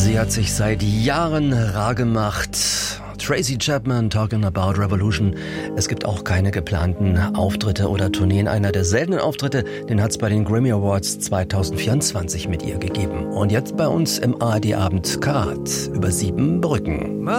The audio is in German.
Sie hat sich seit Jahren rar gemacht. Tracy Chapman, Talking About Revolution. Es gibt auch keine geplanten Auftritte oder Tourneen. Einer der seltenen Auftritte, den hat es bei den Grammy Awards 2024 mit ihr gegeben. Und jetzt bei uns im ARD-Abend Karat über 7 Brücken.